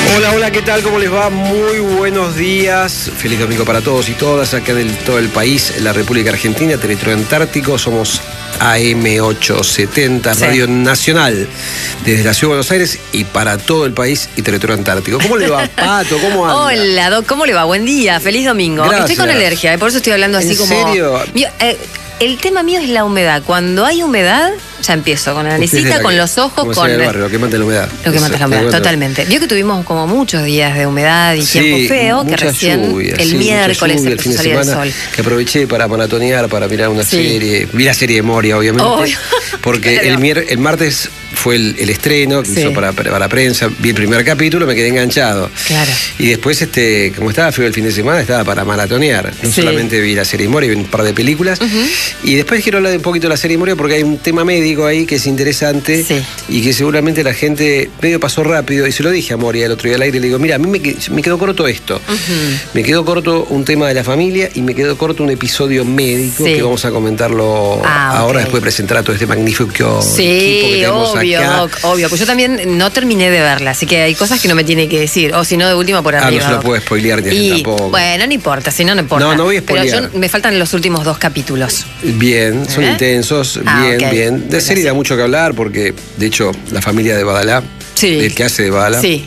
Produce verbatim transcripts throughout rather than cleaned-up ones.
Hola, hola, ¿qué tal? ¿Cómo les va? Muy buenos días. Feliz domingo para todos y todas acá en todo el país, en la República Argentina, territorio antártico. Somos A M ochocientos setenta, sí. Radio Nacional, desde la Ciudad de Buenos Aires y para todo el país y territorio antártico. ¿Cómo le va, Pato? ¿Cómo anda? Hola, Doc, ¿cómo le va? Buen día, feliz domingo. Gracias. Estoy con alergia, por eso estoy hablando así ¿En como... serio? Eh, el tema mío es la humedad. Cuando hay humedad, ya empiezo con la naricita, con los ojos, como con... el barrio, lo que mata la humedad. Lo que mata la humedad, totalmente. Vio que tuvimos como muchos días de humedad y sí, tiempo feo, que recién lluvia, el sí, miércoles lluvia, el fin de salía el semana, sol. Que aproveché para maratonear, para mirar una Sí. serie. Vi la serie de Moria, obviamente. Obvio. Porque Claro. el, mier el martes fue el, el estreno que Sí. hizo para, para la prensa. Vi el primer capítulo, me quedé enganchado. Claro. Y después, este, como estaba frío el fin de semana, estaba para maratonear. No Sí. solamente vi la serie de Moria, vi un par de películas. Uh-huh. Y después quiero hablar de un poquito de la serie de Moria porque hay un tema médico ahí que es interesante. Sí. Y que seguramente la gente medio pasó rápido. Y se lo dije a Moria el otro día al aire. Le digo, mira, a mí me, me quedó corto esto. Uh-huh. Me quedó corto un tema de la familia y me quedó corto un episodio médico Sí. que vamos a comentarlo Ah, ahora ok. después de presentar a todo este magnífico equipo que Sí, tenemos obvio, acá. Doc, obvio. Pues yo también no terminé de verla, así que hay cosas que no me tiene que decir. O si no, de última por Ah, arriba. no se lo Doc. puedo spoilear ni Y, tampoco. bueno, no importa, si no, no importa. No, no voy a Pero spoilear. yo, me faltan los últimos dos capítulos. Bien, son ¿Eh? intensos, Ah, bien, ok. bien. De Bueno, serie sí. da mucho que hablar porque, de hecho, la familia de Badalá, Sí. el que hace de Badalá, Sí.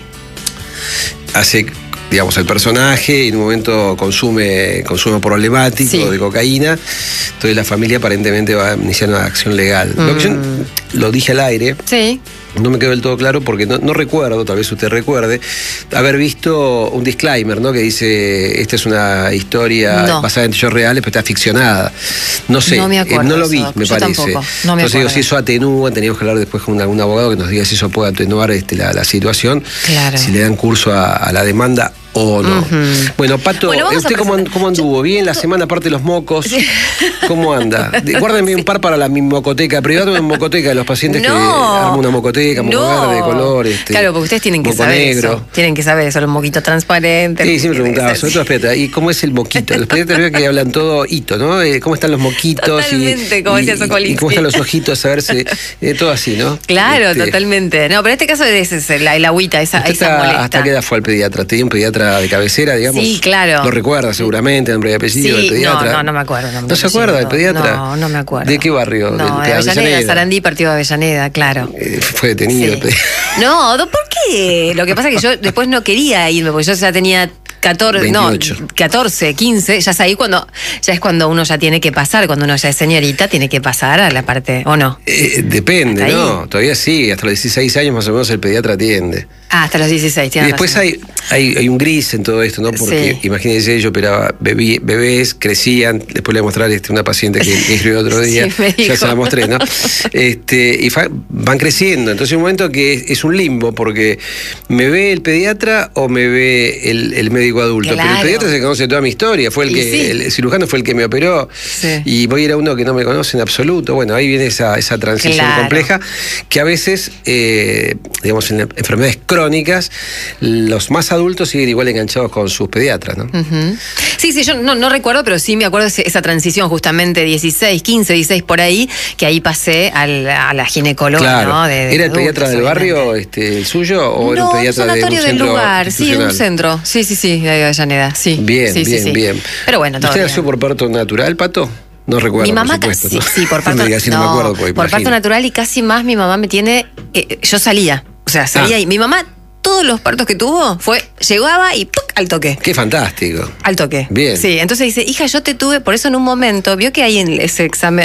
hace, digamos, el personaje y en un momento consume consumo problemático Sí. de cocaína. Entonces la familia aparentemente va a iniciar una acción legal. Mm. Lo que yo lo dije al aire. Sí. No me quedó del todo claro porque no, no recuerdo, tal vez usted recuerde, haber visto un disclaimer, ¿no? Que dice, esta es una historia No. basada en hechos reales, pero está ficcionada. No sé, No me acuerdo eh, no lo eso, vi, Doc. me Yo parece. tampoco, no me Entonces digo, acuerdo. si eso atenúa, teníamos que hablar después con algún abogado que nos diga si eso puede atenuar este, la, la situación, Claro. si le dan curso a, a la demanda o no. Ujú. Bueno, Pato, Bueno, vamos ¿usted a cómo, presentar. cómo anduvo? ¿Bien la semana aparte de los mocos? Sí. ¿Cómo anda? De- Guárdenme un par para la mi mocoteca privada, una mocoteca de los pacientes que arman una mocoteca, moco No. verde, de color. Este, Claro, porque ustedes tienen que moco saber negro. eso. Tienen que saber eso, los moquitos transparentes. Sí, sí me preguntaba, Sí. sobre todo, espérate, ¿y cómo es el moquito? Los pediatras veo que hablan todo hito, ¿no? Eh, ¿Cómo están los moquitos? Totalmente, y, como y- decía y- Sokolinsky. y cómo están los ojitos, a ver si... eh, todo así, ¿no? Claro, Este, totalmente. No, pero en este caso es, es la, el agüita, esa, ¿Usted esa está- molesta. hasta qué edad fue al pediatra? ¿Tenía un pediatra de cabecera, digamos? Sí, claro. Lo recuerda seguramente, nombre y apellido del Sí, no, pediatra. no, no me acuerdo. nombre ¿No y se acuerda del apellido. pediatra? No, no me acuerdo. ¿De qué barrio? No, ¿De- de de Avellaneda, Avellaneda? Sarandí, partido de Avellaneda, claro. Eh, fue detenido Sí. el pediatra. No, do- ¿por qué? Lo que pasa es que yo después no quería irme, porque yo ya tenía catorce, veintiocho. no, catorce, quince, ya es ahí cuando, ya es cuando uno ya tiene que pasar, cuando uno ya es señorita, tiene que pasar a la parte, ¿o no? Eh, depende, ¿Hasta ¿no? ahí? Todavía sí, hasta los dieciséis años más o menos el pediatra atiende. Ah, hasta los dieciséis, Y tienes después razón. hay, hay, hay un gris en todo esto, ¿no? Porque Sí. imagínense, yo operaba bebé- bebés, crecían, después le voy a mostrar este, una paciente que, que escribió otro día, Sí, me ya dijo. se la mostré, ¿no? Este, y fa- van creciendo, entonces hay un momento que es, es un limbo, porque me ve el pediatra o me ve el, el médico adulto, pero el Claro. pediatra se conoce toda mi historia, fue el Y que, sí. el cirujano fue el que me operó, Sí. y voy a ir a uno que no me conoce en absoluto, bueno, ahí viene esa, esa transición Claro. compleja, que a veces, eh, digamos, en enfermedades crónicas, los más adultos siguen igual enganchados con sus pediatras, ¿no? Ujú. Sí, sí, yo no, no recuerdo, pero sí me acuerdo ese- esa transición justamente dieciséis, quince, dieciséis por ahí, que ahí pasé al, a la ginecóloga, Claro. ¿no? De- de ¿Era el pediatra adultos, del obviamente. barrio, este, el suyo, o era No, un pediatra de un sanatorio del centro lugar, sí, en un institucional? centro. Sí, sí, sí, de Avellaneda, sí. Bien, Sí, sí, bien, sí. bien. Pero bueno, todo ¿Usted bien. nació por parto natural, Pato? No recuerdo, Mi mamá por supuesto, casi, ¿no? sí, por No parto, me diga si no, me acuerdo, porque por parto imagino. natural y casi más mi mamá me tiene, eh, yo salía, o sea, salía Ah. y mi mamá todos los partos que tuvo fue, llegaba y ¡puc! Al toque. Qué fantástico. Al toque. Bien. Sí, entonces dice, hija, yo te tuve, por eso en un momento, vio que hay en ese examen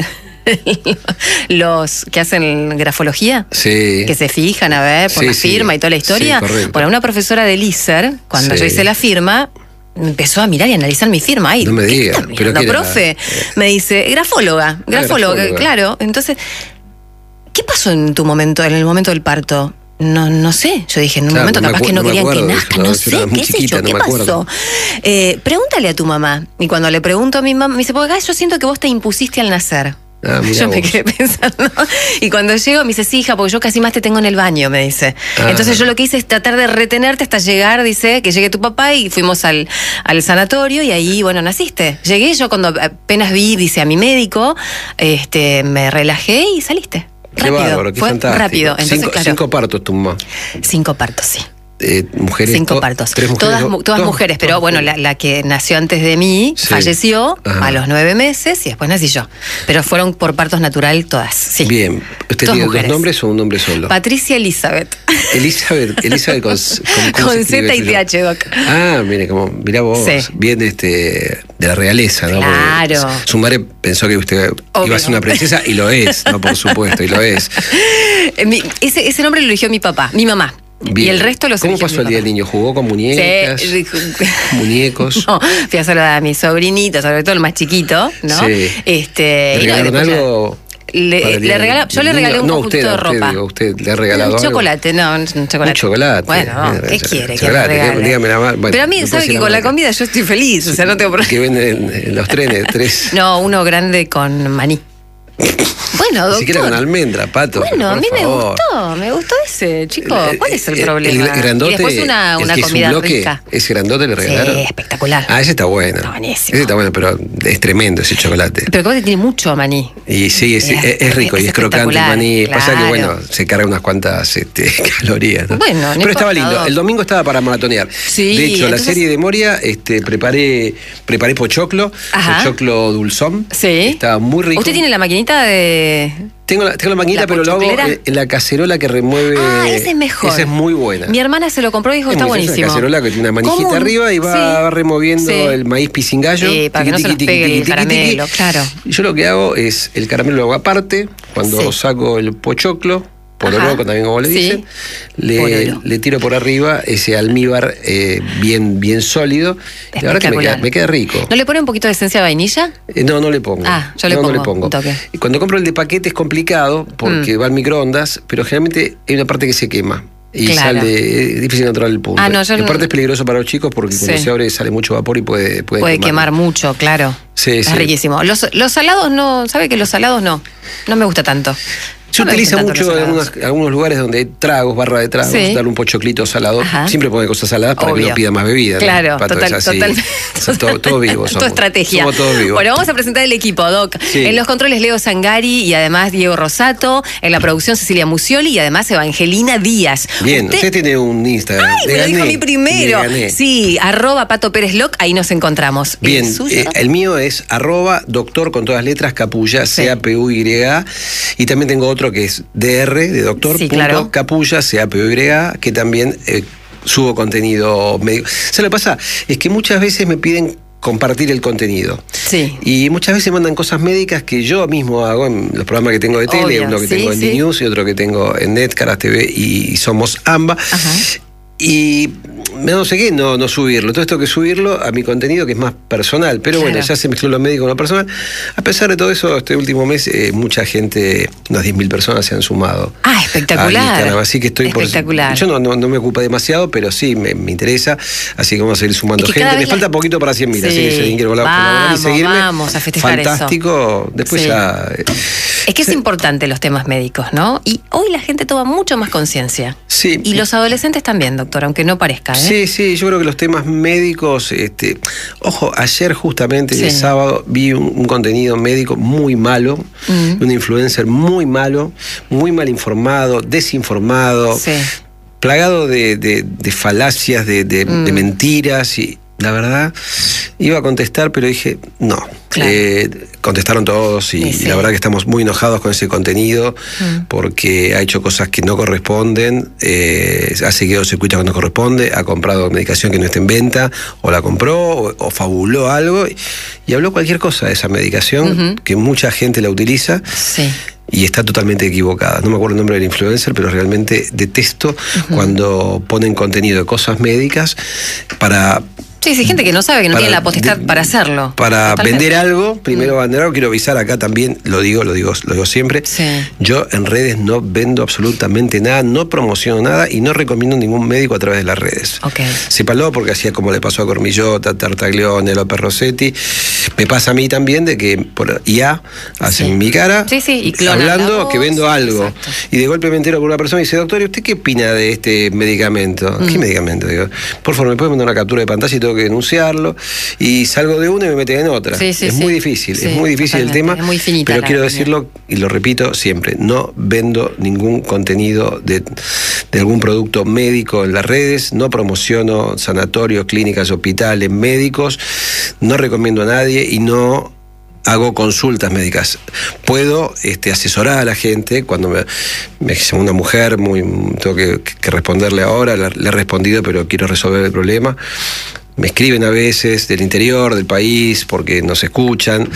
los que hacen grafología, Sí. que se fijan a ver por Sí, la sí. firma y toda la historia. Sí, correcto. Bueno, una profesora del I S E R, cuando Sí. yo hice la firma, empezó a mirar y analizar mi firma. Ay, No me ¿qué diga, está pero mirando, ¿qué era? profe? Me dice, grafóloga, grafóloga, grafóloga. claro. Entonces, ¿qué pasó en tu momento, en el momento del parto? No, no sé. Yo dije, en un Claro, momento no me capaz acu- que no, no me querían que acuerdo de nazca, eso, no yo sé, era muy qué sé chiquita, yo, no ¿qué me acuerdo. pasó? Eh, pregúntale a tu mamá. Y cuando le pregunto a mi mamá, me dice, porque acá yo siento que vos te impusiste al nacer. Ah, mirá Yo me vos. quedé pensando. Y cuando llego me dice, sí, hija, porque yo casi más te tengo en el baño, me dice. Ah. Entonces yo lo que hice es tratar de retenerte hasta llegar, dice, que llegue tu papá y fuimos al, al sanatorio y ahí, bueno, naciste. Llegué yo cuando apenas vi, dice, a mi médico, este, me relajé y saliste. Qué Rápido. bárbaro, qué Fue fantástico. rápido. Entonces, cinco, claro, cinco partos tu mamá. cinco partos, sí. eh, mujeres. Cinco to, partos. Tres mujeres, todas, todas, todas mujeres, pero todas bueno, mujeres. la, la que nació antes de mí Sí. falleció Ajá. a los nueve meses y después nací yo. Pero fueron por partos natural todas. Sí. Bien. ¿Usted Todas tiene dos mujeres. nombres o un nombre solo? Patricia Elizabeth. Elizabeth, Elizabeth con, con, ¿cómo Con se escribe Z y eso? T H, Doc. Ah, mire, como, mirá vos, Sí. bien de, este, de la realeza, ¿no? Claro. Porque su madre pensó que usted Obvio. iba a ser una princesa y lo es, ¿no? Por supuesto, y lo es. Eh, mi- ese, ese nombre lo eligió mi papá, mi mamá. Bien. Y el resto los ¿Cómo eligió pasó mi el día del papá. niño? ¿Jugó con muñecas? Sí. Muñecos. No, fui a saludar a mi sobrinito, sobre todo el más chiquito, ¿no? Sí. Este, ¿Le y no, regalaron después ya- algo? Le, para el día le del- regala- yo del le regalé niño? un No, conjunto usted, de usted, ropa. digo, ¿usted le ha regalado un algo? chocolate, no, un chocolate. Un chocolate. Bueno, no, ¿qué Eh, quiere que chocolate, le regale? dígame la mar- bueno, Pero a mí, no ¿sabe puede que ser con la la marca. comida yo estoy feliz? O sea, no tengo problema. Que venden en los trenes, tres. No, uno grande con maní. Bueno, Ni doctor. siquiera con almendra, pato. Bueno, pero a por mí me favor. gustó, me gustó ese, chico. ¿Cuál es el, El- problema? El, grandote, y después una, el una que es un comida bloque, rica. ¿Ese grandote le regalaron? Sí, espectacular. Ah, ese está bueno. Está buenísimo. Ese está bueno, pero es tremendo ese chocolate. Pero como que tiene mucho maní. Y sí, es, Es- es, es rico es y es crocante el espectacular, maní. Pasa que, claro. bueno, se carga unas cuantas este, calorías, ¿no? Bueno, no pero estaba importa, lindo. Doc. El domingo estaba para maratonear. Sí, de hecho, entonces- la serie de Moria, este, preparé, preparé pochoclo, Ajá. pochoclo dulzón. Sí. Estaba muy rico. ¿Usted tiene la maquinita de...? Tengo la, tengo la maquinita, ¿La pero lo hago pochoclera? en, en la cacerola que remueve. Ah, esa es mejor. Esa es muy buena. Mi hermana se lo compró y dijo, Es está muy sencilla, buenísimo. una cacerola que tiene una manijita ¿Cómo? arriba y va Sí. removiendo Sí. el maíz pisingallo. Sí, para que no se nos Tiqui, pegue tiqui, el tiqui, caramelo, tiqui. claro. Y yo lo que hago es, el caramelo lo hago aparte, cuando Sí. saco el pochoclo, pororoco también como le Sí. dicen, le, Pororo. le tiro por arriba ese almíbar eh, bien, bien sólido. Y la verdad que me queda, Espectacular. me queda rico. ¿No le pone un poquito de esencia de vainilla? Eh, No, no le pongo. Ah, yo le no, pongo no le pongo. un toque. Y cuando compro el de paquete es complicado porque Mm. va al microondas, pero generalmente hay una parte que se quema. Y Claro. sale, es difícil encontrar el punto. Ah, no, yo y no- aparte es peligroso para los chicos porque cuando Sí. se abre sale mucho vapor y puede, puede, Puede quemar. quemar mucho, claro. Sí, es sí. riquísimo. Los, los salados no, ¿sabe que los salados no? No me gusta tanto. Se No me utiliza gustan tanto mucho los en salados. algunas- algunos lugares donde hay tragos, barra de tragos, Sí. darle un pochoclito salado. Ajá. Siempre ponen cosas saladas para que Obvio. no pida más bebida. ¿no? Claro, Pato, total, es así. total. Son todo- todos vivos Tu somos. estrategia. Somos todos vivos. Bueno, vamos a presentar el equipo, Doc. Sí. En los controles Leo Sangari y además Diego Rosato. En la producción Cecilia Musioli y además Evangelina Díaz. Bien, usted, Usted- tiene un Instagram. Ay, Le me lo dijo a gané, mí primero. le gané. Sí, arroba Pato Pérez Loc, ahí nos encontramos. Bien, ¿El suyo? eh, el mío es arroba doctor con todas letras capulla, Sí. C A P U Y A. Y también tengo otro que es D R de doctor, Sí, punto, claro. capulla, C A P U Y A, que también eh, subo contenido médico. ¿Sabes lo que pasa? Es que muchas veces me piden compartir el contenido. Sí. Y muchas veces mandan cosas médicas que yo mismo hago en los programas que tengo de tele, Obvio, uno que sí, tengo en sí. D-News y otro que tengo en Net, Caras T V y Somos Amba. Ajá. Y no sé qué, no, no subirlo. Todo esto hay que subirlo a mi contenido que es más personal. Pero bueno, Claro. ya se mezcló lo médico con lo personal. A pesar de todo eso, este último mes eh, mucha gente, unas diez mil personas se han sumado. Ah, espectacular. a Instagram, así que estoy Espectacular. por... Yo no, no, no me ocupa demasiado, pero sí me, me interesa. Así que vamos a seguir sumando Y que cada gente. Me vez falta la- poquito para cien mil, Sí. así que si alguien quiere colaborar Vamos, y seguirme, vamos a festejar eso. fantástico. Después Sí. ya... eh, Es que es importante los temas médicos, ¿no? Y hoy la gente toma mucho más conciencia. sí. Y los adolescentes también, doctor, aunque no parezca, ¿eh? Sí, sí, yo creo que los temas médicos, este, ojo, ayer justamente, Sí. el sábado, vi un, un contenido médico muy malo, Mm. un influencer muy malo, muy mal informado, desinformado, Sí. plagado de, de- de falacias, de, de- Mm. de mentiras, y la verdad, iba a contestar, pero dije, no. Claro. Eh, contestaron todos y, Sí, sí. y la verdad que estamos muy enojados con ese contenido Mm. porque ha hecho cosas que no corresponden, eh, ha seguido circuitos que no corresponde, ha comprado medicación que no está en venta, o la compró, o, o fabuló algo, y, y habló cualquier cosa de esa medicación, Ujú. que mucha gente la utiliza. Sí. Y está totalmente equivocada. No me acuerdo el nombre del influencer, pero realmente detesto cuando ponen contenido de cosas médicas para... Sí, sí, gente que no sabe, que no para tiene la potestad de- para hacerlo. Para Totalmente. vender algo, primero vender algo, quiero avisar acá también, lo digo, lo digo, lo digo siempre. Sí. Yo en redes no vendo absolutamente nada, no promociono nada y no recomiendo ningún médico a través de las redes. Ok. Sépalo porque así es como le pasó a Cormillota, Tartaglione, López Rossetti. Me pasa a mí también de que por I A hacen Sí. mi cara Sí, sí, y clonan hablando la voz, que vendo algo. exacto. Y de golpe me entero por una persona y dice, doctor, ¿y usted qué opina de este medicamento? Mm. ¿Qué medicamento? Digo, por favor, ¿me puede mandar una captura de pantalla y todo tengo que denunciarlo, y salgo de una y me meten en otra. Sí, sí, es sí. muy difícil, Sí, es muy difícil totalmente. el tema, Es muy finita pero la quiero línea. decirlo, y lo repito siempre, no vendo ningún contenido de, de algún producto médico en las redes, no promociono sanatorios, clínicas, hospitales, médicos, no recomiendo a nadie y no hago consultas médicas. Puedo este, asesorar a la gente cuando me, me dice una mujer, muy, tengo que, que responderle ahora, le, le he respondido, pero quiero resolver el problema. Me escriben a veces del interior del país porque nos escuchan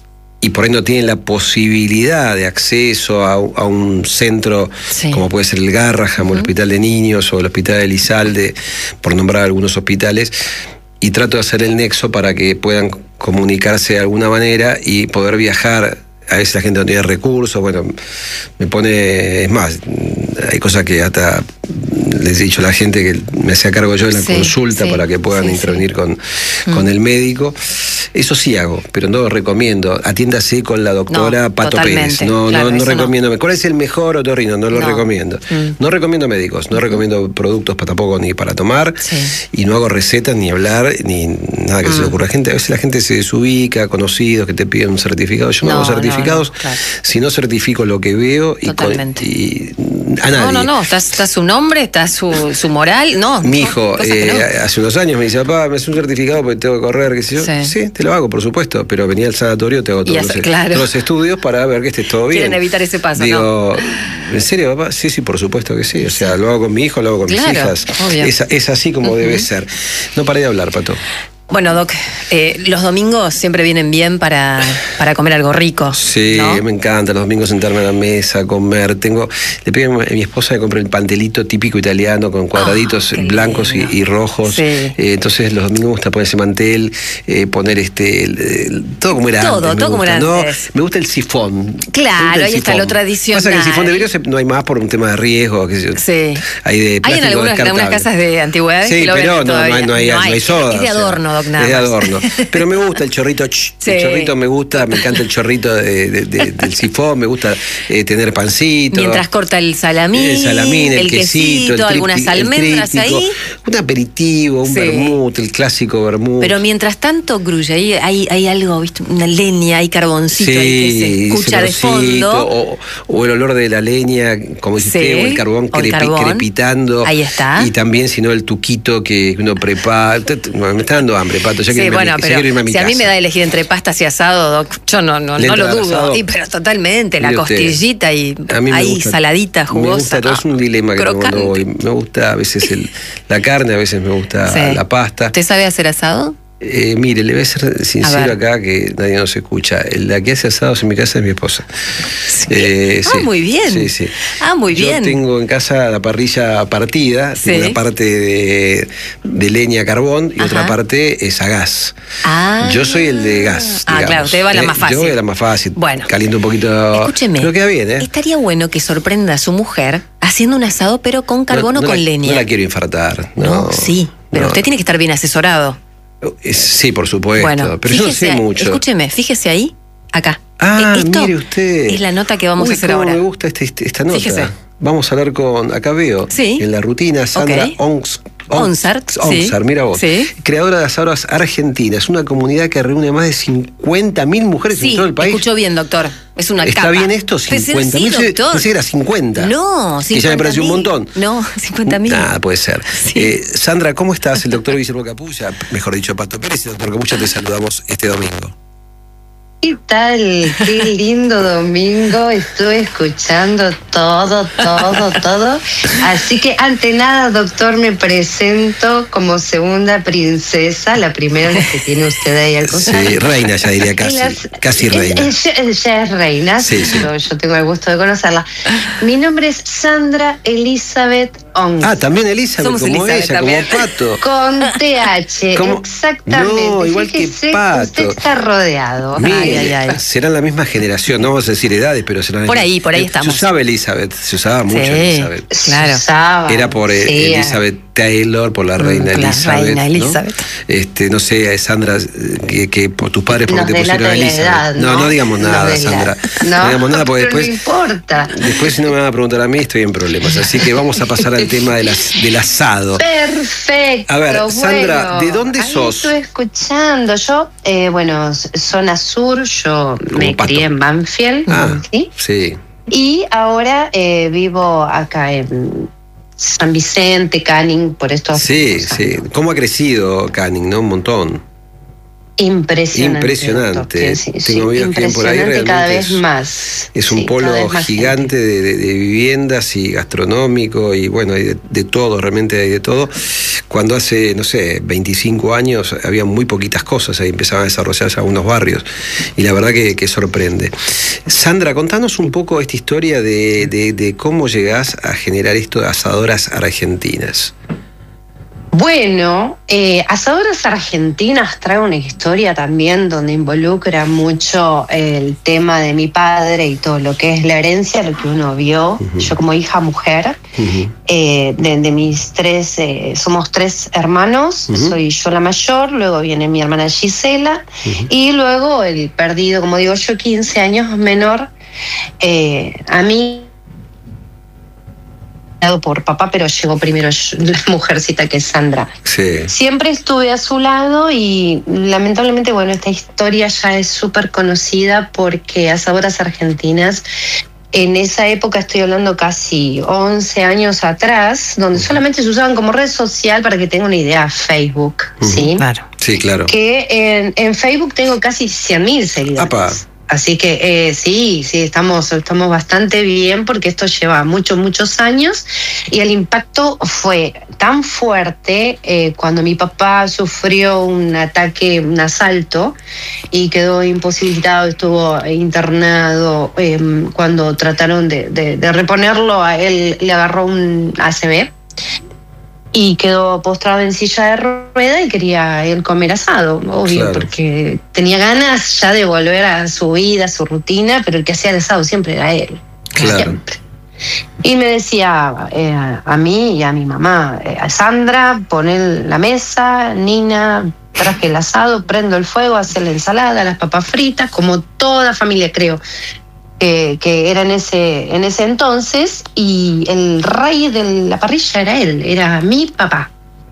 y por ahí no tienen la posibilidad de acceso a, a un centro, sí, como puede ser el Garraham, uh-huh, o el Hospital de Niños o el Hospital de Elizalde, por nombrar algunos hospitales, y trato de hacer el nexo para que puedan comunicarse de alguna manera y poder viajar. A veces la gente no tiene recursos, bueno, me pone, es más, hay cosas que hasta les he dicho a la gente que me hacía cargo yo en la, sí, consulta, sí, para que puedan sí, intervenir sí. con, con mm. el médico. Eso sí hago, pero no recomiendo. Atiéndase con la doctora no, Pato Pérez. No, claro, no, no recomiendo. No. ¿Cuál es el mejor otorrino? No lo no. recomiendo. Mm. No recomiendo médicos, no mm. recomiendo productos para tampoco ni para tomar, sí, y no hago recetas, ni hablar, ni nada que mm. se le ocurra. Gente, a veces la gente se desubica, conocidos que te piden un certificado. Yo no, no hago certificados, no, no, claro. si no certifico lo que veo y, con, y a nadie. No, no, no, está, está su nombre, está su, su moral, no. Mi hijo, eh, no. hace unos años me dice, papá, me hace un certificado porque tengo que correr, qué sé yo. Sí, sí, te lo hago, por supuesto, pero venía al sanatorio, te hago todos, hace, los, claro. todos los estudios para ver que esté todo bien. Quieren evitar ese paso, Digo, ¿no? ¿En serio, papá? Sí, sí, por supuesto que sí. O sea, lo hago con mi hijo, lo hago con claro, mis hijas. Es, es así como uh-huh. debe ser. No paré de hablar, Pato. Bueno, Doc, eh, los domingos siempre vienen bien para, para comer algo rico. Sí, ¿no? Me encanta los domingos sentarme a la mesa, comer. Tengo, le pido a mi esposa que compre el pastelito típico italiano con cuadraditos oh, blancos y, y rojos. Sí. Eh, entonces los domingos me gusta poner ese mantel, eh, poner este, el, el, todo como era todo, antes. Todo, como era ¿no? antes. Me gusta el sifón. Claro, ahí sifón. Está lo tradicional. Pasa que el sifón de vidrio no hay más por un tema de riesgo. Que sí. Hay de Hay en algunas, algunas casas de antigüedades sí, que lo pero no, no, hay, no, hay, no hay soda. Es de adorno, Doc, nada Es de adorno. Pero me gusta el chorrito, ch, sí. el chorrito me gusta, me encanta el chorrito de, de, de, del sifón, me gusta eh, tener pancito. Mientras corta el salamín, el, salamín, el, el quesito, quesito, el algunas tríptico, almendras el ahí. Un aperitivo, un sí. vermut, el clásico vermut. Pero mientras tanto, Grulla, ahí hay, hay algo, ¿viste? Una leña, hay carboncito sí, ahí que se escucha de fondo. O, o el olor de la leña, como si sí. o el carbón, crepi, el carbón crepitando. Ahí está. Y también, si no, el tuquito que uno prepara. Me está dando hambre, Pato, ya sí, que bueno, me, pero quiero irme a mi si casa. a mí me da a elegir entre pastas y asado, Doc, yo no, no, no lo dudo. Y, pero totalmente, la costillita y ahí gusta, saladita, jugosa. Me gusta, no, es un dilema que tengo cuando voy. Me gusta a veces el, la carne, a veces me gusta sí. la pasta. ¿Usted sabe hacer asado? Eh, mire, le voy a ser sincero a acá que nadie nos escucha. La que hace asados en mi casa es mi esposa. Sí. Eh, ah, sí. muy bien. Sí, sí. Ah, muy bien. Yo tengo en casa la parrilla partida, sí. una parte de, de leña, carbón y Ajá. otra parte es a gas. Ah. Yo soy el de gas. Ah, digamos. claro, usted va a la más fácil. Yo voy a la más fácil. Bueno. Caliento un poquito. Escúcheme. Pero queda bien, ¿eh? Estaría bueno que sorprenda a su mujer haciendo un asado, pero con carbón no, o no con la, leña. No la quiero infartar. No, no sí. Pero no. usted tiene que estar bien asesorado. Sí, por supuesto, bueno, pero yo no sé ahí, mucho. Escúcheme, fíjese ahí, acá. Ah, Esto mire usted. Es la nota que vamos Uy, a hacer cómo ahora. Me gusta este, esta nota. Fíjese. Vamos a hablar con, acá veo, sí. en la rutina, Sandra okay. Ons, Onsart, Onsart, sí. mira vos, sí. creadora de asadoras argentinas, una comunidad que reúne más de cincuenta mil mujeres sí, en todo el país. Escuchó bien, doctor. Es una ¿Está capa. bien esto? cincuenta mil. Sí, doctor. Pensé que era cincuenta. No, cincuenta. Que ya me pareció un montón. No, cincuenta mil. Nada, puede ser. Sí. Eh, Sandra, ¿cómo estás? El doctor Guillermo Capulla, mejor dicho, Pato Pérez y el doctor Capulla, te saludamos este domingo. ¿Qué tal? Qué lindo domingo. Estuve escuchando todo, todo, todo. Así que, ante nada, doctor, me presento como segunda princesa, la primera vez que tiene usted ahí al costado. Sí, reina, ya diría casi. Las, casi reina. Ella, ella es reina, sí, sí. Yo, yo tengo el gusto de conocerla. Mi nombre es Sandra Elizabeth Ong. Ah, también Elizabeth, Somos como Elizabeth ella, también. como Pato. Con T H, ¿Cómo? Exactamente. No, igual Fíjese, que Pato. Usted está rodeado. Mire, ay, ay, ay. serán la misma generación, no vamos a decir edades, pero serán por ahí, por ahí eh, estamos. Se usaba Elizabeth, se usaba mucho sí, Elizabeth. Claro. Se usaba, Era por eh, sí. Elizabeth Taylor, por la reina mm, Elizabeth. La reina Elizabeth. ¿no? Este, no sé, Sandra, que, que por tus padres porque te pusieron a Elizabeth. Edad, ¿no? no, no digamos nada, no Sandra. No, no digamos nada porque pero después. No importa. Después, si no me van a preguntar a mí, estoy en problemas. Así que vamos a pasar al tema de las, del asado. Perfecto. A ver, Sandra, bueno, ¿de dónde ahí sos? Estoy escuchando. Yo, eh, bueno, zona sur, yo Como me Pato. crié en Banfield. Ah, ¿sí? sí. Y ahora eh, vivo acá en San Vicente, Canning, por estos Sí, años. sí. ¿Cómo ha crecido Canning, no? Un montón. Impresionante. Impresionante. doctor, sí, sí, Tengo amigos que por ahí impresionante cada realmente vez es- más. Es un Sí, cada polo vez más gigante gente. de, de- de viviendas y gastronómico y bueno, hay de, de todo, realmente hay de todo. Cuando hace, no sé, veinticinco años había muy poquitas cosas, ahí empezaban a desarrollarse algunos barrios y la verdad que, que sorprende. Sandra, contanos un poco esta historia de, de- de cómo llegás a generar esto de asadoras argentinas. Bueno, eh, Asadoras Argentinas trae una historia también donde involucra mucho el tema de mi padre y todo lo que es la herencia, lo que uno vio. Ujú. Yo como hija mujer, Ujú. eh, de, de mis tres, eh, somos tres hermanos, Ujú. soy yo la mayor, luego viene mi hermana Gisela Ujú. y luego el perdido, como digo yo, quince años menor, eh, a mí por papá, pero llegó primero yo, la mujercita que es Sandra. Sí. Siempre estuve a su lado y lamentablemente, bueno, esta historia ya es súper conocida porque Asadoras Argentinas, en esa época, estoy hablando casi once años atrás, donde solamente se usaban como red social, para que tenga una idea, Facebook, Ujú. ¿sí? Claro. Sí, claro. Que en, en Facebook tengo casi cien mil seguidores. Apa. Así que eh, sí, sí, estamos, estamos bastante bien porque esto lleva muchos, muchos años y el impacto fue tan fuerte eh, cuando mi papá sufrió un ataque, un asalto y quedó imposibilitado, estuvo internado. Eh, cuando trataron de, de, de reponerlo, a él le agarró un A C V. Y quedó postrado en silla de rueda y quería él comer asado, obvio, Claro. porque tenía ganas ya de volver a su vida, a su rutina, pero el que hacía el asado siempre era él. Claro. Siempre. Y me decía eh, a mí y a mi mamá, eh, a Sandra, poner la mesa, Nina, traje el asado, prendo el fuego, hacer la ensalada, las papas fritas, como toda familia, creo. Que, que era en ese, en ese entonces, y el rey de la parrilla era él, era mi papá.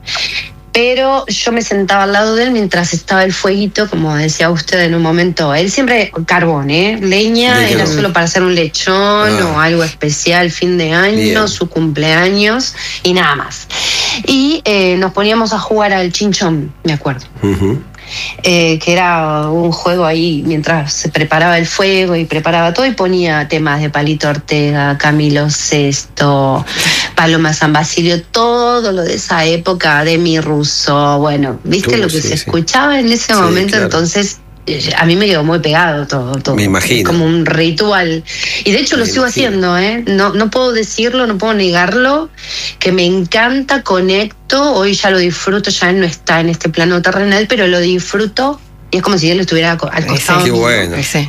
Pero yo me sentaba al lado de él mientras estaba el fueguito, como decía usted en un momento. Él siempre carbón, ¿eh? Leña, De era carbón. solo para hacer un lechón Ah. o algo especial, fin de año, Bien. su cumpleaños y nada más. Y eh, nos poníamos a jugar al chinchón, me acuerdo. Ujú. Eh, que era un juego ahí mientras se preparaba el fuego y preparaba todo y ponía temas de Palito Ortega, Camilo Sesto, Paloma San Basilio, todo lo de esa época, de mi Russo, bueno, viste Todo, lo que sí, se sí. escuchaba en ese Sí, momento, claro. entonces eh, a mí me quedó muy pegado todo, todo. Me imagino. Como un ritual. Y de hecho Me lo sigo imagino. haciendo, ¿eh? No, no puedo decirlo, no puedo negarlo, que me encanta, conecto, hoy ya lo disfruto, ya él no está en este plano terrenal, pero lo disfruto y es como si él estuviera al co- al Sí, costado Qué mío. bueno. Sí.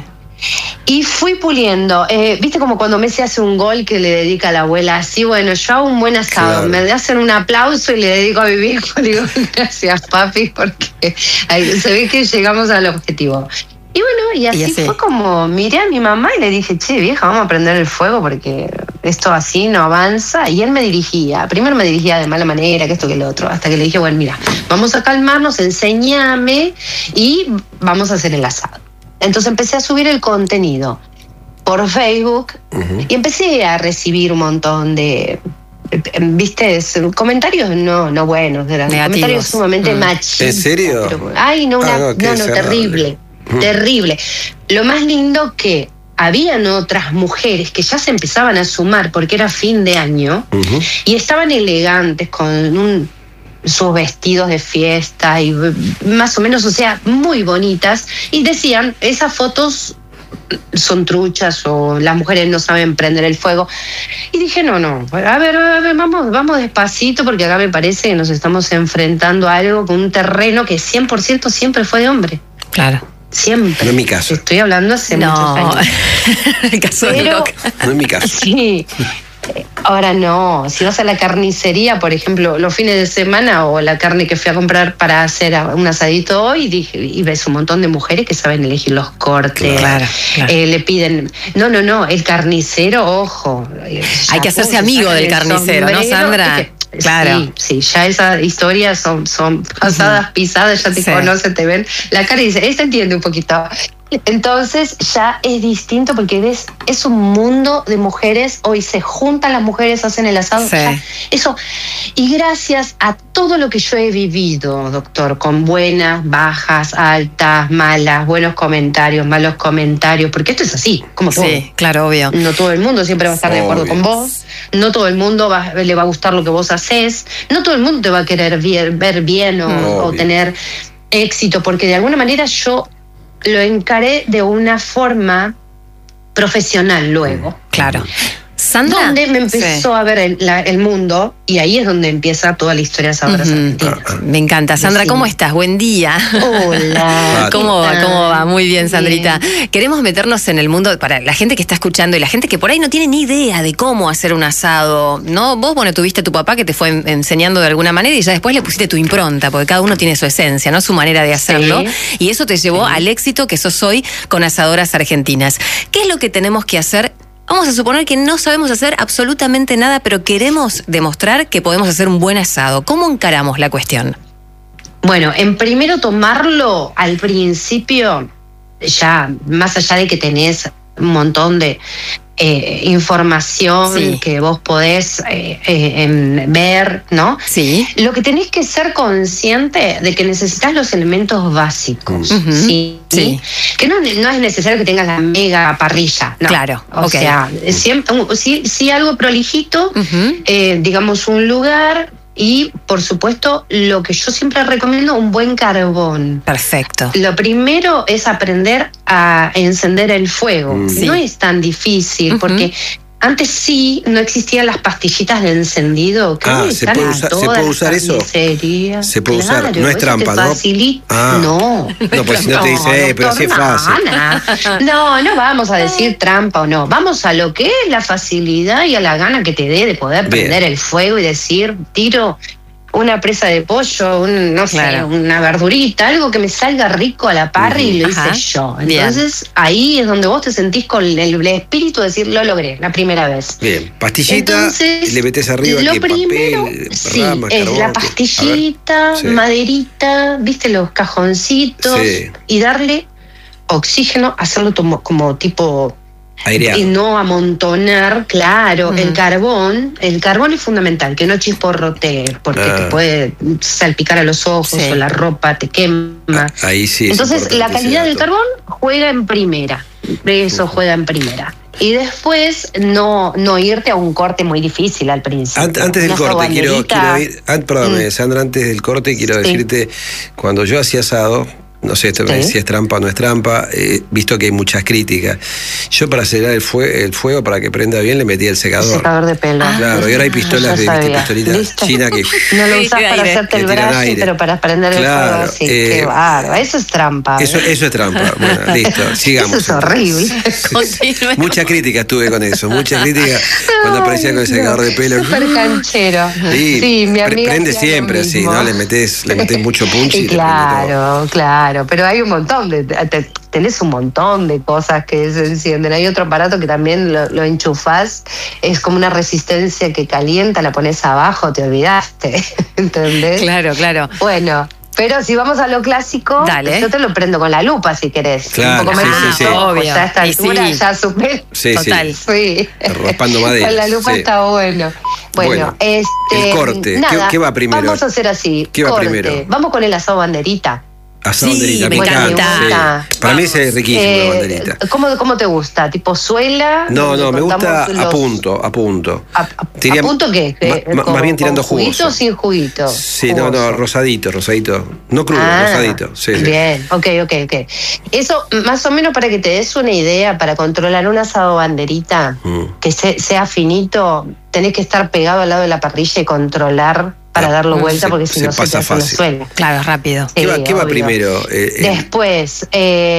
Y fui puliendo, eh, viste como cuando Messi hace un gol que le dedica a la abuela, así, bueno, yo hago un buen asado, Claro. me hacen un aplauso y le dedico a mi viejo, le digo gracias papi, porque ahí se ve que llegamos al objetivo. Y bueno, y así, Y así. fue como miré a mi mamá y le dije, che vieja, vamos a prender el fuego porque esto así no avanza. Y él me dirigía, primero me dirigía de mala manera, que esto que lo otro, hasta que le dije, bueno, mira, vamos a calmarnos, enséñame y vamos a hacer el asado. Entonces empecé a subir el contenido por Facebook Ujú. y empecé a recibir un montón de, viste, comentarios no, no buenos, eran Negativos. comentarios sumamente Mm. machistas. ¿En serio? pero- ay, no, una, Ah, no, no, qué no, desagradable. terrible, Mm. terrible. Lo más lindo que habían otras mujeres que ya se empezaban a sumar porque era fin de año Ujú. y estaban elegantes con un, sus vestidos de fiesta y más o menos, o sea, muy bonitas y decían, esas fotos son truchas o las mujeres no saben prender el fuego. Y dije, no, no, a ver, a ver, vamos, vamos despacito porque acá me parece que nos estamos enfrentando a algo con un terreno que cien por ciento siempre fue de hombre. Claro. Siempre. No es mi caso. Estoy hablando hace No, muchos años. el caso de Pero- Doc. No es mi caso. Sí, Ahora no, si vas a la carnicería, por ejemplo, los fines de semana o la carne que fui a comprar para hacer un asadito hoy, dije, y ves un montón de mujeres que saben elegir los cortes, claro, claro. Eh, le piden, no, no, no, el carnicero, ojo. Hay que hacerse amigo del carnicero, ¿no, Sandra? Que, claro. Sí, sí, ya esas historias son, son pasadas, uh-huh. pisadas, ya te sí. conocen, te ven la cara y dicen, esta entiende un poquito. Entonces ya es distinto porque ves, es un mundo de mujeres, hoy se juntan las mujeres, hacen el asado, sí. ya, eso. Y gracias a todo lo que yo he vivido, doctor, con buenas, bajas, altas, malas, buenos comentarios, malos comentarios, porque esto es así, como todo. Sí, claro, obvio. No todo el mundo siempre va a estar obvio. de acuerdo con vos, no todo el mundo va, le va a gustar lo que vos haces, no todo el mundo te va a querer ver, ver bien o, o tener éxito, porque de alguna manera yo lo encaré de una forma profesional luego. Claro. Sandra. Donde me empezó sí. a ver el, la, el mundo, y ahí es donde empieza toda la historia de Saberes uh-huh. Argentinas. Me encanta. Sandra, Decime. ¿Cómo estás? Buen día. Hola. ¿Cómo va? ¿Cómo va? Muy bien, Sandrita. Bien. Queremos meternos en el mundo, para la gente que está escuchando y la gente que por ahí no tiene ni idea de cómo hacer un asado, ¿no? Vos, bueno, tuviste a tu papá que te fue enseñando de alguna manera y ya después le pusiste tu impronta, porque cada uno tiene su esencia, ¿no? Su manera de hacerlo. Sí. Y eso te llevó sí. al éxito que sos hoy con Asadoras Argentinas. ¿Qué es lo que tenemos que hacer? Vamos a suponer que no sabemos hacer absolutamente nada, pero queremos demostrar que podemos hacer un buen asado. ¿Cómo encaramos la cuestión? Bueno, en primero tomarlo al principio, ya más allá de que tenés un montón de eh, información sí. que vos podés eh, eh, ver, ¿no? Sí. Lo que tenés que ser consciente de que necesitas los elementos básicos, uh-huh. ¿sí? Sí. Que no, no es necesario que tengas la mega parrilla, no. Claro, o okay. sea, siempre, sí, sí algo prolijito, uh-huh. eh, digamos un lugar. Y, por supuesto, lo que yo siempre recomiendo, un buen carbón. Perfecto. Lo primero es aprender a encender el fuego. Mm. Sí. No es tan difícil, uh-huh. porque antes sí no existían las pastillitas de encendido. Que ah, ¿se puede, usar, ¿se puede usar eso? Se puede claro, usar, no es trampa, ¿no? Ah. No. No, pues si no te dice, eh, pero así es fácil. No, no vamos a decir trampa o no. Vamos a lo que es la facilidad y a la gana que te dé de poder Bien. prender el fuego y decir, tiro una presa de pollo, un, no claro. sé, una verdurita, algo que me salga rico a la parra y lo Ajá. hice yo. Entonces, Bien. ahí es donde vos te sentís con el, el espíritu de decir, lo logré, la primera vez. Bien, pastillita, Entonces, le metés arriba lo que primero, papel, sí, rama, es carbón, la pastillita, sí. maderita, viste los cajoncitos, sí. y darle oxígeno, hacerlo como, como tipo... aireado. Y no amontonar, claro, uh-huh. el carbón, el carbón es fundamental, que no chisporrotee, porque ah. te puede salpicar a los ojos sí. o la ropa te quema. Ah, ahí sí. Entonces la calidad del carbón juega en primera, eso uh-huh. juega en primera. Y después no, no irte a un corte muy difícil al principio. Antes, antes del corte, quiero, quiero ir, an, perdóname, mm. Sandra, antes del corte quiero sí. decirte, cuando yo hacía asado, no sé esto me ¿Sí? si es trampa o no es trampa, eh, visto que hay muchas críticas. Yo para acelerar el, fue, el fuego, para que prenda bien, le metía el secador. El secador de pelo. Ah, claro, y ahora hay pistolas, de, ¿viste? Pistolitas chinas que... No lo usás para hacerte el brazo, pero para prender el claro, fuego así. Eh, qué bárbaro. Eso es trampa. Eso, eso es trampa. Bueno, listo, sigamos. Eso es horrible. Muchas críticas tuve con eso, muchas críticas cuando aparecía con el secador no, de pelo. Súper canchero. Sí, sí, mi amiga prende siempre así, ¿no? Le metés, le metés mucho punch y, y claro, claro, pero hay un montón de, te, tenés un montón de cosas que se encienden. Hay otro aparato que también lo, lo enchufás, es como una resistencia que calienta, la pones abajo, te olvidaste, ¿entendés? Claro, claro. Bueno, pero si vamos a lo clásico, Dale. yo te lo prendo con la lupa si querés. Claro, un poco sí, más sí, sí. Obvio. Ya a esta altura sí. ya supe. Sí, Total. Sí. Raspando madera. Con la lupa sí. está bueno. Bueno, bueno este, el corte. Nada, ¿Qué, ¿Qué va primero? Vamos a hacer así. ¿Qué va corte. primero? Vamos con el asado banderita. Asado sí, banderita, me, me encanta. Sí. Para mí ese es riquísimo eh, la banderita. ¿cómo, ¿Cómo te gusta? ¿Tipo suela? No, no, me gusta los... a punto, a punto. ¿A, a, Tiría, ¿a punto qué? Ma, más bien tirando jugoso. ¿Juguito o sin juguito? Sí, jugoso. no, no, rosadito, rosadito. No crudo, ah, rosadito. Sí, bien, sí. ok, ok, ok. Eso, más o menos para que te des una idea, para controlar un asado banderita, mm. que se, sea finito, tenés que estar pegado al lado de la parrilla y controlar para darlo vuelta, se, porque si no se, se te hace la suela. Claro, rápido. Sí, ¿Qué va, ¿qué va primero? Eh, Después, eh,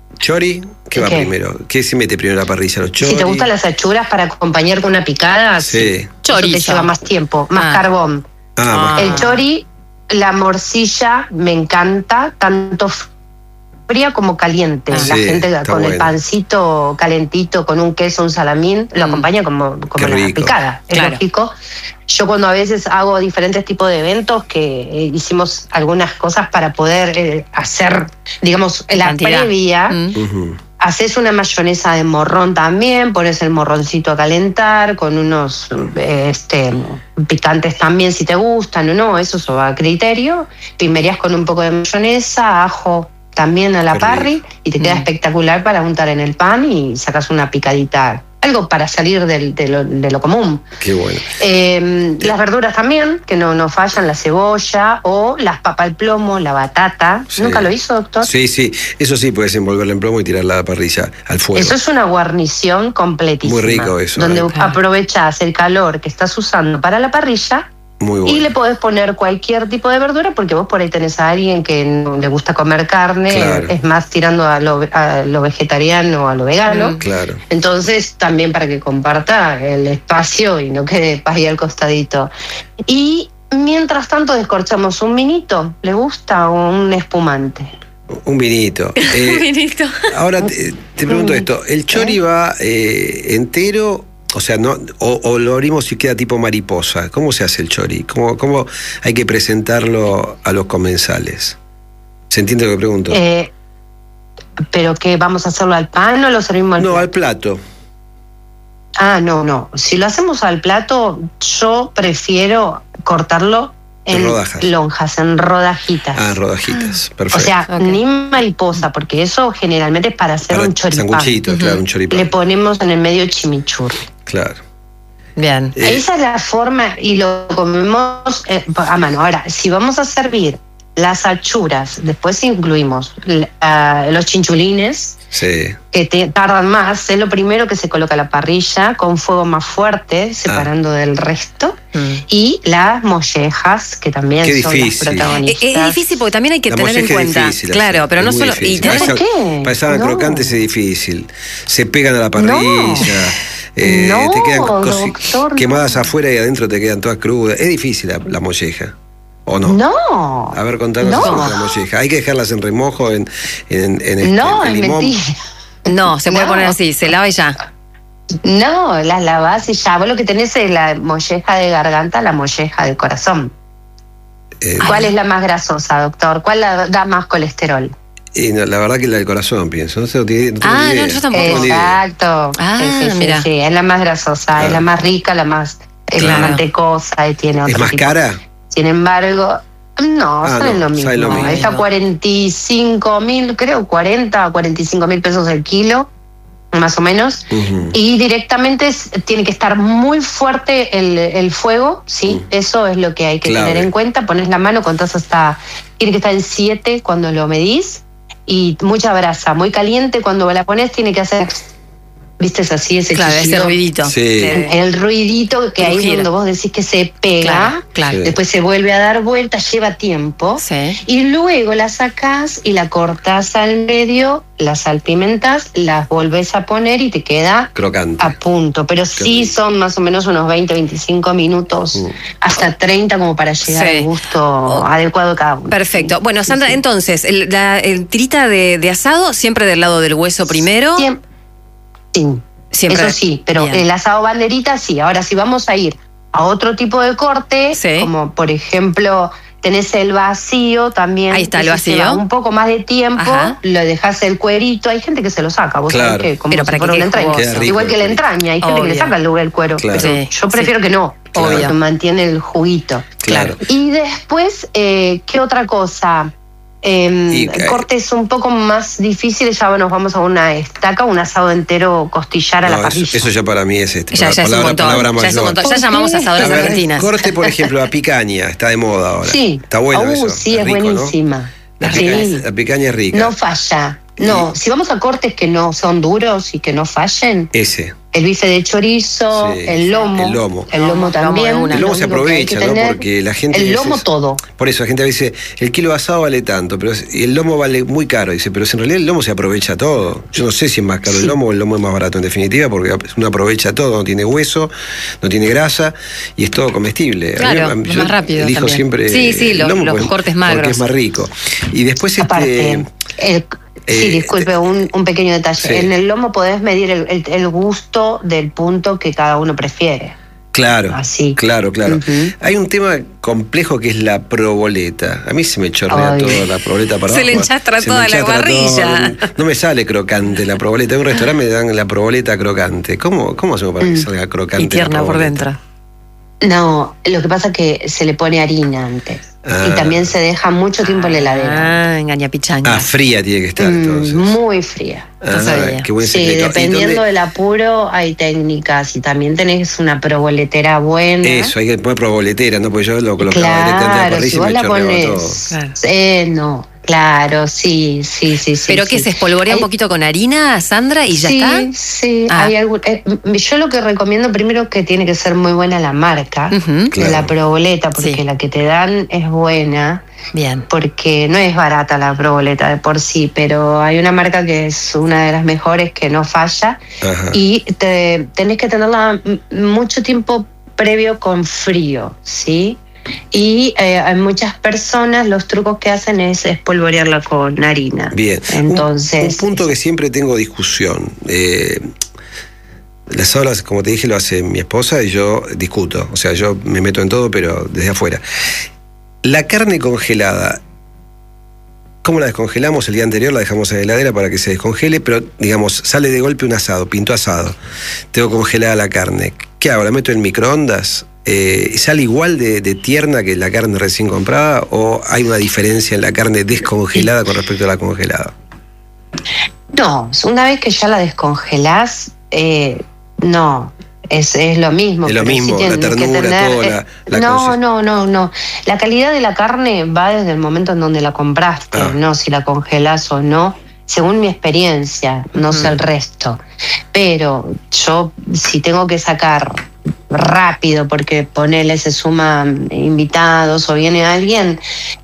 ¿Chori? ¿Qué va ¿Qué? primero? ¿Qué se mete primero a la parrilla? ¿Los chori? Si te gustan las achuras para acompañar con una picada, Sí. eso Chorizo. te lleva más tiempo, más Ah. carbón. Ah, Ah. El chori, la morcilla, me encanta, tanto fría como caliente. Ah. La Sí, gente está con el bueno. pancito calentito, con un queso, un salamín, lo Mm. acompaña como, como Qué la rico. picada. Es Claro. lógico. Yo cuando a veces hago diferentes tipos de eventos, que eh, hicimos algunas cosas para poder eh, hacer, digamos, la Cantidad. previa, Mm. ujú. haces una mayonesa de morrón también, pones el morroncito a calentar con unos eh, este, picantes también si te gustan o no, eso se va a criterio. Pimerías con un poco de mayonesa, ajo también a la Qué parry rico. y te queda Mm. espectacular para untar en el pan y sacas una picadita. Algo para salir del- de, lo, de lo común. Qué bueno. Eh, las verduras también, que no, no fallan, la cebolla o las papas al plomo, la batata. Sí. ¿Nunca lo hizo, doctor? Sí, sí. Eso sí, puedes envolverla en plomo y tirarla a la parrilla, al fuego. Eso es una guarnición completísima. Muy rico eso, Donde ¿eh? Claro. aprovechás el calor que estás usando para la parrilla Muy bueno. y le podés poner cualquier tipo de verdura, porque vos por ahí tenés a alguien que no le gusta comer carne, Claro. es más tirando a lo, a lo vegetariano o a lo vegano. Mm. Claro. Entonces, también para que comparta el espacio y no quede ahí al costadito. Y mientras tanto descorchamos un vinito, ¿le gusta? O un espumante. Un vinito. Eh, Vinito. ahora te, te pregunto esto. ¿El chori va eh, entero? O sea, no, o, o lo abrimos y queda tipo mariposa. ¿Cómo se hace el chori? ¿Cómo, cómo hay que presentarlo a los comensales? ¿Se entiende lo que pregunto? Eh, ¿Pero qué? ¿Vamos a hacerlo al pan o lo servimos al no, plato? al plato. Ah, no, no. Si lo hacemos al plato, yo prefiero cortarlo En en rodajas. lonjas, en rodajitas. Ah, rodajitas. O Perfecto. sea, Ok. ni mariposa, porque eso generalmente es para hacer Para un choripán. sanguchito, Ujú. claro, un choripán. Le ponemos en el medio chimichurri. Claro. Bien. Eh, Esa es la forma y lo comemos eh, a mano. Ahora, si vamos a servir las achuras, después incluimos l- ah, los chinchulines, Sí. que te tardan más, es lo primero que se coloca a la parrilla con fuego más fuerte, separando del resto, Mm. y las mollejas, que también Qué son difícil. las Eh, protagonistas. Es difícil porque también hay que La tener en molleja es cuenta. difícil Claro, hacer, pero es no muy solo. difícil. Y tener- Para ¿Por qué? Para esa No. crocante es difícil. Se pegan a la parrilla. eh, No, te quedan cosi- doctor, quemadas no. afuera y adentro te quedan todas crudas. Es difícil la, la molleja. ¿O no? No. A ver, contanos No. acerca de la molleja. Hay que dejarlas en remojo, en, en, en este- No, en es limón. mentira. No, se puede No. poner así, se lava y ya. No, las lavás y ya. Vos lo que tenés es la molleja de garganta, la molleja del corazón. Eh, ¿Cuál es la más grasosa, doctor? ¿Cuál la- da más colesterol? y no, la verdad que la del corazón, pienso. No, sé, no tengo, no tengo Ah, ni no, idea. yo tampoco. tengo ni idea. Exacto. Ah, sí, sí, sí, mira. sí, es la más grasosa, Ah. es la más rica, la más es Claro. la mantecosa y tiene otro ¿Es más tipo. cara? Sin embargo, no, Ah, salen no, lo mismo. sale lo mismo. Está cuarenta y cinco mil, creo, cuarenta a cuarenta y cinco mil pesos el kilo, más o menos. Ujú. Y directamente es- tiene que estar muy fuerte el, el fuego, ¿sí? Mm. Eso es lo que hay que Clave. tener en cuenta. Pones la mano, contás hasta. Tiene que estar en siete cuando lo medís. Y mucha brasa, muy caliente. Cuando la pones, tiene que hacer. ¿Viste? Es así, ese Claro, ese chillido. ruidito. Sí. De- El ruidito que ahí es Crujir. donde vos decís que se pega. Claro, claro. Sí. Después se vuelve a dar vuelta, lleva tiempo. Sí. Y luego la sacás y la cortás al medio, la salpimentás, las volvés a poner y te queda Crocante. a punto. Pero sí rico. son más o menos unos veinte, veinticinco minutos, Mm. hasta treinta como para llegar Sí. al gusto Oh. adecuado de cada uno. Perfecto. Bueno, Sandra, entonces, el, la el tirita de, de asado siempre del lado del hueso primero. Siem- sí, Siempre. eso sí, pero Bien. el asado banderita sí. Ahora, si vamos a ir a otro tipo de corte, Sí. como por ejemplo tenés el vacío también. Ahí está, que el ese vacío. lleva un poco más de tiempo, Ajá. lo dejás el cuerito. Hay gente que se lo saca, vos Claro. sabés que como Pero si para que fuera quede una entraña. jugoso. Queda rico Igual que el la cuerito. entraña, hay gente que le Obvio. saca el, el cuero. Claro. Pero Sí, yo prefiero sí. que no, Claro. porque mantiene el juguito. Claro. Y después, eh, ¿qué otra cosa? Eh, Y, eh, cortes un poco más difíciles, ya nos vamos a una estaca, un asado entero costillar a No, la eso, parrilla. eso ya para mí es este. Ya, ya es un palabra, montón. palabra Ya es un mayor. montón. Ya ¿Por llamamos qué? asadoras A ver, argentinas. corte, por ejemplo, la picaña, está de moda ahora. Sí. Está bueno Uh, eso. sí, es rico, ¿no? buenísima. La, Sí. picaña, la picaña es rica. No falla. No, si vamos a cortes que no son duros y que no fallen, Ese. el bife de chorizo, Sí, el lomo. el lomo. El lomo también. lomo de una. El lomo Lo se único que hay aprovecha, que ¿no? tener, Porque la gente... el a lomo veces- todo. Por eso la gente dice, el kilo de asado vale tanto, pero es- y el lomo vale muy caro. Dice, pero si en realidad el lomo se aprovecha todo. Yo no sé si es más caro Sí. el lomo o el lomo es más barato en definitiva, porque uno aprovecha todo, no tiene hueso, no tiene grasa y es todo comestible. Claro, A mí- es yo más rápido elijo también. siempre Sí, sí, el los- lomo los porque- cortes magros. porque es más rico. Y después Aparte, este... el- sí, eh, disculpe, un, un pequeño detalle. Sí. En el lomo podés medir el, el- el gusto del punto que cada uno prefiere. Claro, Así. claro, claro. Ujú. Hay un tema complejo que es la proboleta. A mí se me chorrea Ay. toda la proboleta para Se abajo. le enchastra Se me toda la enchastra barrilla. todo. No me sale crocante la proboleta. En un restaurante me dan la proboleta crocante. ¿Cómo, cómo hacemos para que Mm. salga crocante Y tierna la por proboleta? dentro. No, lo que pasa es que se le pone harina antes. Ah. Y también se deja mucho tiempo en la heladera. Ah, engaña pichanga. Ah, fría tiene que estar Mm, entonces. muy fría. no sabía. Qué buen Sí, secreto. ¿Y dependiendo dónde- del apuro hay técnicas y también tenés una proboletera buena. Eso, hay que poner proboletera, ¿no? Porque yo lo colocaba directamente en la Claro, parrilla si y vos me la chorreaba todo. pones... Claro. Eh, no, claro, sí, sí, sí, sí. ¿Pero sí. qué se espolvorea un Hay- poquito con harina, Sandra, y ya sí, está? Sí, Ah. hay algún, eh, yo lo que recomiendo primero que tiene que ser muy buena la marca Ujú. Claro. de la proboleta, porque Sí. la que te dan es buena, Bien. porque no es barata la proboleta de por sí, pero hay una marca que es una de las mejores que no falla Ajá. y te, tenés que tenerla m- mucho tiempo previo con frío, ¿sí? Y eh, hay muchas personas, los trucos que hacen es espolvorearla con harina. Bien. Un- Entonces, Un, punto que siempre tengo discusión. Eh, las olas, como te dije, lo hace mi esposa y yo discuto. O sea, yo me meto en todo, pero desde afuera. La carne congelada, ¿cómo la descongelamos? El día anterior la dejamos en la heladera para que se descongele, pero digamos, sale de golpe un asado, pinto asado. Tengo congelada la carne. ¿Qué hago? ¿La meto en microondas? Eh, ¿Sale igual de, de tierna que la carne recién comprada o hay una diferencia en la carne descongelada con respecto a la congelada? no, una vez que ya la descongelás, eh, no, es, es lo mismo. Es lo pero sí mismo, la tienes que ternura, tener, todo, eh, la- la no, consis- no, no, no. La calidad de la carne va desde el momento en donde la compraste, Ah. no si la congelás o no. Según mi experiencia, no sé el resto. Pero yo, si tengo que sacar rápido, porque ponele, se suman invitados o viene alguien,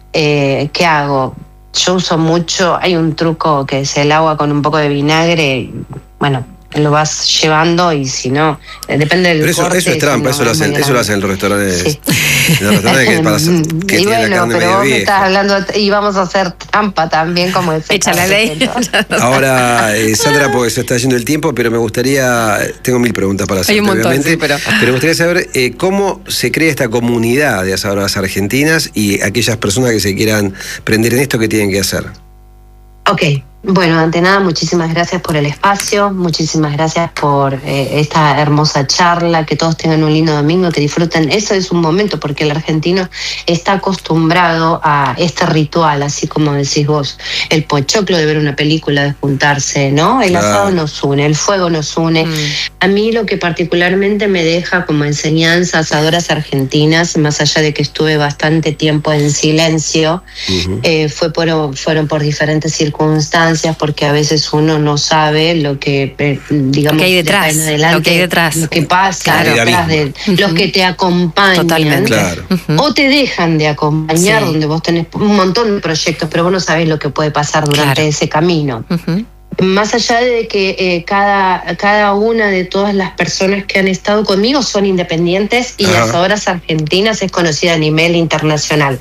eh, ¿qué hago? Yo uso mucho, hay un truco que es el agua con un poco de vinagre, y, bueno, lo vas llevando y si no, eh, depende del Pero eso, corte, eso es si trampa, no, eso, lo es muy hacen, eso lo grande. hacen en los restaurantes. Sí. En los restaurantes que, para hacer- que y tienen la bueno, carne pero medio vos me vieja. estás hablando y vamos a hacer trampa también como ese Echa la caso, ley. pero- Ahora, eh, Sandra, porque se está yendo el tiempo, pero me gustaría, tengo mil preguntas para hacer. Hay un montón, sí, pero- me gustaría saber eh, cómo se crea esta comunidad de asadoras argentinas y aquellas personas que se quieran prender en esto, ¿qué tienen que hacer? Ok, bueno, ante nada, muchísimas gracias por el espacio, muchísimas gracias por eh, esta hermosa charla, que todos tengan un lindo domingo, que disfruten. Eso es un momento, porque el argentino está acostumbrado a este ritual, así como decís vos, el pochoclo de ver una película, de juntarse, ¿no? El Claro. asado nos une, el fuego nos une. Mm. A mí lo que particularmente me deja como enseñanza asadoras argentinas, más allá de que estuve bastante tiempo en silencio, Ujú. eh, fue por, fueron por diferentes circunstancias, porque a veces uno no sabe lo que, eh, digamos, Lo que hay de detrás, acá en adelante, lo que hay detrás. lo que pasa Claro. detrás de Ujú. los que te acompañan. Totalmente. Claro. Ujú. O te dejan de acompañar, Sí. donde vos tenés un montón de proyectos, pero vos no sabés lo que puede pasar durante Claro. ese camino. Ujú. Más allá de que eh, cada, cada una de todas las personas que han estado conmigo son independientes y Ajá. Asadoras Argentinas es conocida a nivel internacional.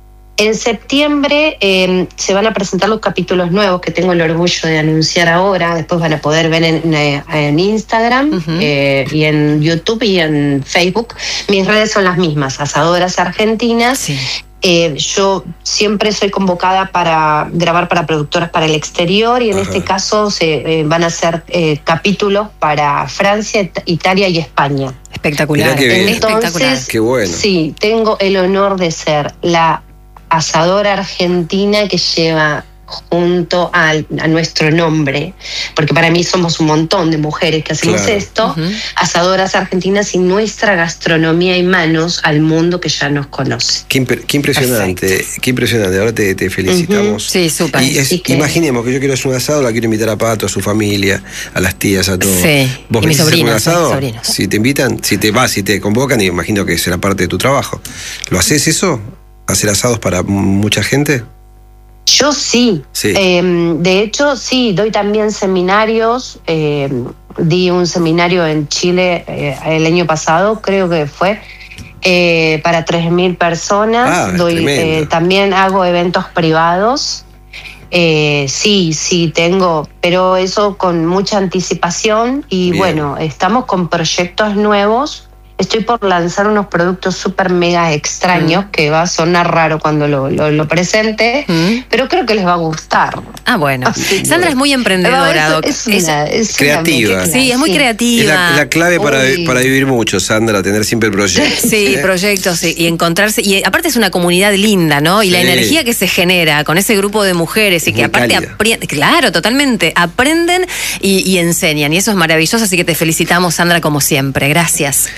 En septiembre eh, se van a presentar los capítulos nuevos que tengo el orgullo de anunciar ahora. Después van a poder ver en, eh, en Instagram Ujú. eh, y en YouTube y en Facebook. Mis redes son las mismas, Asadoras Argentinas. Sí. Eh, yo siempre soy convocada para grabar para productoras para el exterior y en Ajá. este caso se eh, van a ser eh, capítulos para Francia, It- Italia y España. Espectacular. Mirá qué bien. Espectacular. Entonces, Qué bueno. sí, tengo el honor de ser la asadora argentina que lleva junto al, a nuestro nombre, porque para mí somos un montón de mujeres que hacemos Claro. esto, Ujú. Asadoras Argentinas, y nuestra gastronomía y manos al mundo que ya nos conoce. Qué, imp- qué impresionante, qué impresionante. Ahora te, te felicitamos. Sí, súper. Y es- Así que- imaginemos que yo quiero hacer un asado, la quiero invitar a Pato, a su familia, a las tías, a todos. Sí, ¿Vos y mis querés hacer un sobrinos, asado? mis sobrinos. Si te invitan, si te vas, si te convocan, y imagino que será parte de tu trabajo. ¿Lo haces eso? ¿Hacer asados para mucha gente? Yo sí. Sí. Eh, de hecho, sí, doy también seminarios. eh, di un seminario en Chile eh, el año pasado, creo que fue, eh, para tres mil personas. Ah, doy, tremendo. eh, también hago eventos privados. Eh, sí, sí, tengo, pero eso con mucha anticipación. Y Bien. bueno, estamos con proyectos nuevos. Estoy por lanzar unos productos súper mega extraños, Mm. que va a sonar raro cuando lo, lo, lo presente, Mm. pero creo que les va a gustar. Ah, bueno. Sí. Sandra es muy emprendedora, No, Doc. es, es una, es una Creativa. mezcla, Sí, es muy sí. Es creativa. la, la clave para, Uy. para vivir mucho, Sandra, tener siempre proyectos. Sí, ¿Eh? proyectos sí, y encontrarse. Y aparte es una comunidad linda, ¿no? Y la Sí. energía que se genera con ese grupo de mujeres y que Muy aparte cálida. aprenden, claro, totalmente, aprenden y, y enseñan. Y eso es maravilloso, así que te felicitamos, Sandra, como siempre. Gracias.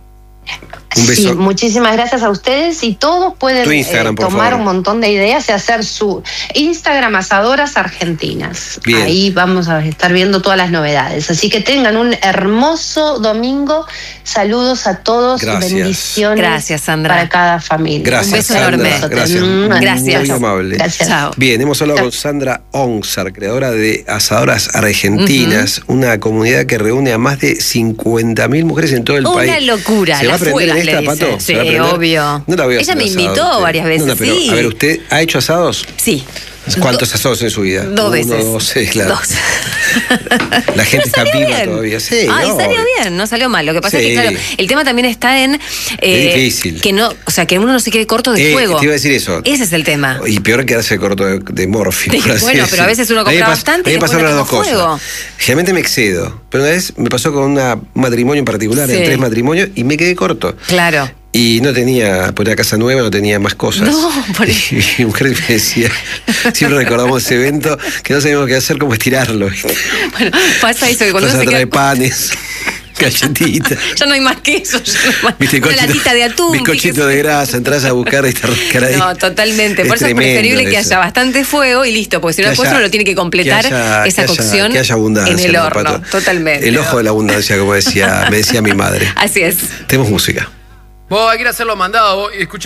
Un beso. Sí, muchísimas gracias a ustedes, y todos pueden Tu Instagram, eh, por tomar favor. un montón de ideas y hacer su Instagram, Asadoras Argentinas. Bien. Ahí vamos a estar viendo todas las novedades. Así que tengan un hermoso domingo. Saludos a todos. Gracias. Bendiciones. Gracias, Sandra. Para cada familia. Gracias, Un beso Sandra. enorme. Gracias. Mm, Gracias. Muy amable. Gracias. Chao. Bien, hemos hablado con Sandra Onsar, creadora de Asadoras Argentinas, una comunidad que reúne a más de cincuenta mil mujeres en todo el Una país. locura, ¿Se va a las aprender en fuegas, esta, le Pato? dicen. ¿Se va a Sí, aprender? obvio. No la voy a Ella hacer me asado, invitó usted. varias veces, No, no, pero, sí. a ver, ¿usted ha hecho asados? Sí. ¿Cuántos asados en su vida? Dos Uno, veces. dos, sí, claro. Dos. La gente está Salió viva bien. todavía. Sí, Ay, no, salió obvio. bien, no salió mal. Lo que pasa es Sí. que, claro, el tema también está en. eh, Es difícil. Que no, o sea, que uno no se quede corto de Eh, fuego. te iba a decir eso. Ese es el tema. Y peor quedarse corto de, de morfina. Sí, por así bueno, pero a decirlo. veces uno A mí me compra pas- bastante a mí y me después pasaron no las dos tengo cosas. Generalmente me excedo. Pero una vez me pasó con una- un matrimonio en particular, Sí. en tres matrimonios, y me quedé corto. Claro. Y no tenía, por la casa nueva, no tenía más cosas. No, por Y mi mujer me decía, siempre recordamos ese evento, que no sabíamos qué hacer, cómo estirarlo. ¿viste? Bueno, pasa eso, que cuando Vas uno a se traer queda. panes, galletitas. Ya no hay más queso, ya no hay más. ¿Viste? Una Bizcochito- latita de atún. Bizcochito fíjese. de grasa, entras a buscar y te arrancar ahí. No, totalmente. Por Es eso es tremendo preferible que eso. haya bastante fuego y listo, porque si no, Que después haya- uno lo tiene que completar que haya- esa que haya- cocción que haya abundancia, en el ¿no, horno. Pato? Totalmente. El ojo de la abundancia, como decía, me decía mi madre. Así es. Tenemos música. Vos hay que ir a hacer los mandados. Vos, escuchá.